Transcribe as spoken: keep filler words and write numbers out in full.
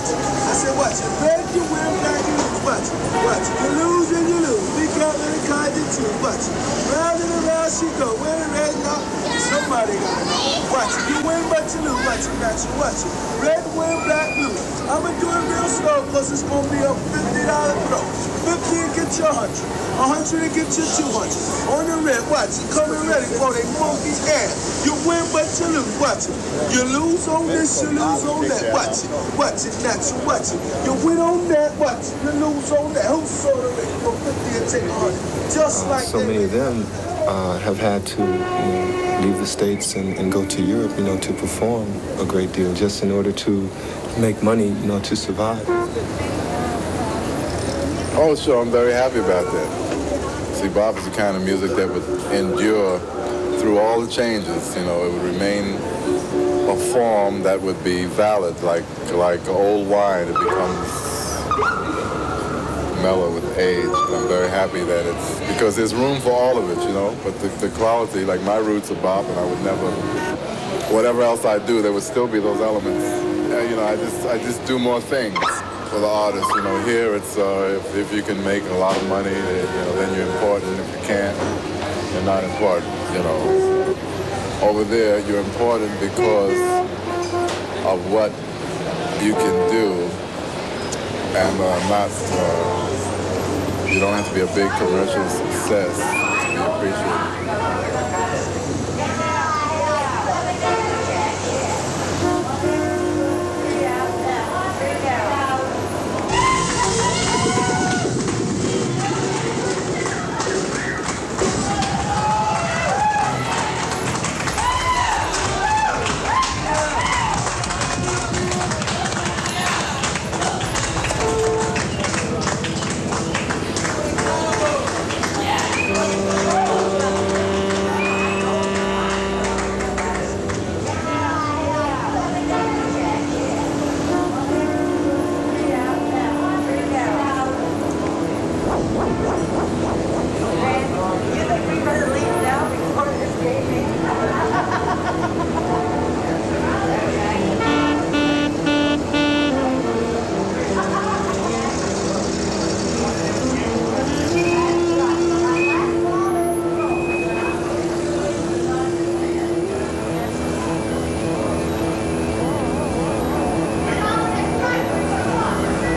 watch it. I said, watch it. Red, you win, black, you lose. Watch it. Watch it. You lose and you lose. Big cat and a card, you choose. Watch it. Round and around she go. Win and red, now. Somebody gotta know. Watch it. You win, but you lose. Watch it. Watch it. Watch it. Red, win, black, blue. I'ma do it real slow, cause it's gonna be a fifty dollar throw. fifty and get you one hundred. one hundred and get you two hundred. On the red, watch it. Coming ready for they monkey ass. You win, but you lose. Watch it. You lose on this, you lose on that. Watch it. Watch it, not you. Watch it. You win on that. Watch it. You lose on that. Who sold the red for fifty and take one hundred? Just like so that. many of them uh, have had to, you know, leave the States and, and go to Europe, you know, to perform a great deal just in order to make money, you know, to survive. Oh, sure, I'm very happy about that. See, bop is the kind of music that would endure through all the changes. You know, it would remain a form that would be valid, like like old wine. It becomes mellow with age. I'm very happy that it's, because there's room for all of it, you know, but the, the quality, like my roots are bop, and I would never, whatever else I do, there would still be those elements. Yeah, you know, I just I just do more things for the artist. You know, here it's, uh, if, if you can make a lot of money, then, you know, then you're important. If you can't, you're not important, you know. Over there, you're important because of what you can do, and uh, not, uh, you don't have to be a big commercial success to be appreciated.